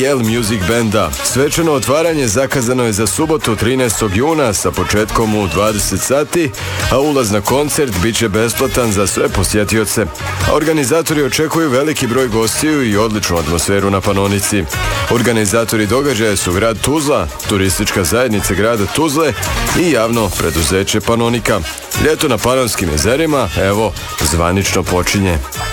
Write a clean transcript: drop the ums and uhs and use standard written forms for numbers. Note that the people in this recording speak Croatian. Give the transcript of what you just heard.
Yell Music Banda. Svečano otvaranje zakazano je za subotu 13. juna sa početkom u 20 sati, a ulaz na koncert bit će besplatan za sve posjetioce. A organizatori očekuju veliki broj gostiju i odličnu atmosferu na Panonici. Organizatori događaja su grad Tuzla, turistička zajednica grada Tuzle i javno preduzeće Panonika. Ljeto na Panonskim jezerima, evo, zvanično počinje.